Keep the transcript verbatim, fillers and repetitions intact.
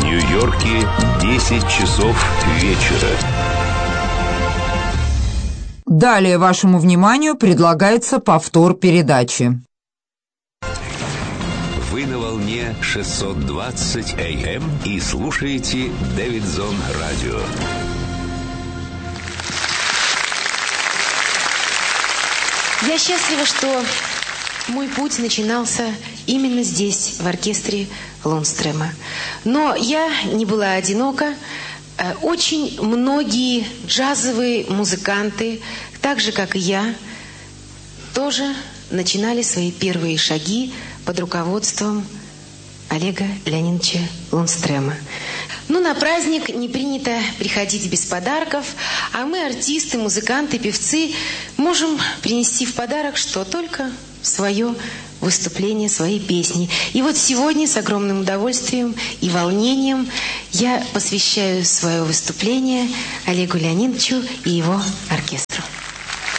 Нью-Йорке десять часов вечера. Далее вашему вниманию предлагается повтор передачи. Вы на волне шестьсот двадцать эй эм и слушаете Дэвидсон Радио. Я счастлива, что мой путь начинался именно здесь, в оркестре Лундстрема. Но я не была одинока. Очень многие джазовые музыканты, так же, как и я, тоже начинали свои первые шаги под руководством Олега Леонидовича Лундстрема. Ну, на праздник не принято приходить без подарков, а мы, артисты, музыканты, певцы, можем принести в подарок что только свое выступление, свои песни. И вот сегодня с огромным удовольствием и волнением я посвящаю свое выступление Олегу Леонидовичу и его оркестру.